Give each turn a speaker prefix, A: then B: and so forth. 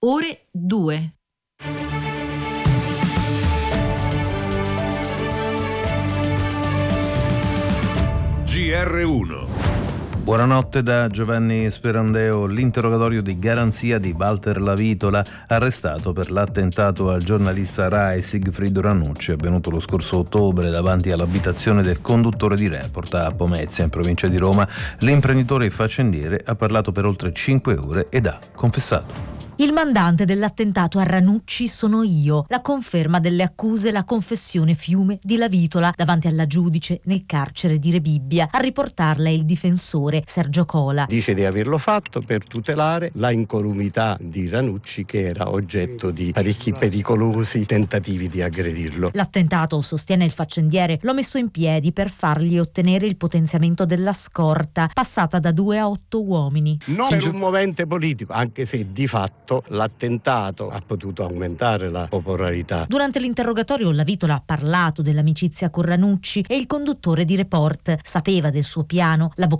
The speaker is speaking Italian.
A: ore 2.
B: GR1.
C: Buonanotte da Giovanni Sperandeo. L'interrogatorio di garanzia di Walter Lavitola, arrestato per l'attentato al giornalista RAI Sigfrido Ranucci, avvenuto lo scorso ottobre davanti all'abitazione del conduttore di Report a Pomezia, in provincia di Roma. L'imprenditore faccendiere ha parlato per oltre 5 ore ed ha confessato.
D: Il mandante dell'attentato a Ranucci sono io. La conferma delle accuse, la confessione fiume di Lavitola davanti alla giudice nel carcere di Rebibbia. A riportarla è il difensore Sergio Cola.
E: Dice di averlo fatto per tutelare la incolumità di Ranucci, che era oggetto di parecchi pericolosi tentativi di aggredirlo.
D: L'attentato, sostiene il faccendiere, l'ho messo in piedi per fargli ottenere il potenziamento della scorta, passata da 2 a 8 uomini.
E: Non per un movente politico, anche se di fatto l'attentato ha potuto aumentare la popolarità.
D: Durante l'interrogatorio Lavitola ha parlato dell'amicizia con Ranucci e il conduttore di Report sapeva del suo piano. L'avvocato